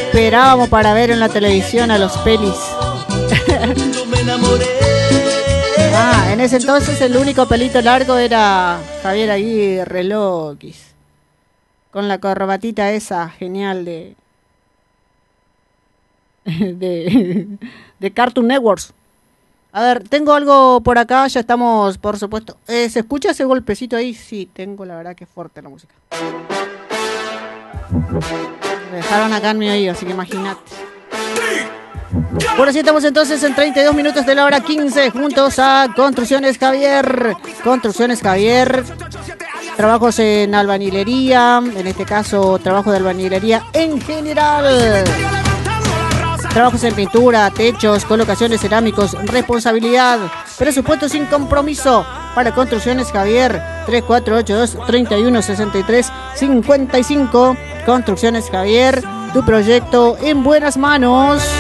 esperábamos para ver en la televisión a los pelis. En ese entonces el único pelito largo era Javier Aguirre Loquis, con la corbatita esa genial de Cartoon Networks. A ver, tengo algo por acá, ya estamos, por supuesto. ¿Se escucha ese golpecito ahí? Sí, tengo, la verdad que es fuerte la música. Me dejaron acá en mi oído, así que imagínate. Por así estamos entonces en 32 minutos de la hora 15, juntos a Construcciones Javier. Construcciones Javier. Trabajos en albañilería, en este caso trabajo de albañilería en general. Trabajos en pintura, techos, colocaciones cerámicos, responsabilidad, presupuesto sin compromiso. Para Construcciones Javier, 3482-3163-55. Construcciones Javier, tu proyecto en buenas manos.